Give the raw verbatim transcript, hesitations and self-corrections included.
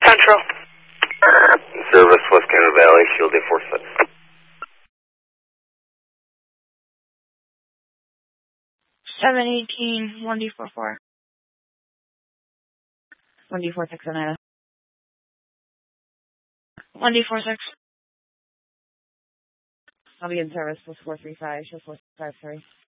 Central. Service, West Canada Valley, Shield eight four six. seven eighteen, one D four four. one D four six, Oneida. one D four six. I'll be in service, plus four three five, show four five three.